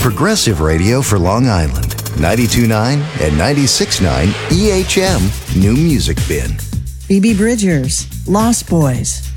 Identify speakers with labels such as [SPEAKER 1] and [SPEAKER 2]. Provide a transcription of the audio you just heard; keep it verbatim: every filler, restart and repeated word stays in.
[SPEAKER 1] Progressive radio for Long Island. ninety-two point nine and ninety-six point nine E H M New Music Bin.
[SPEAKER 2] Phoebe Bridgers, Lost Boys.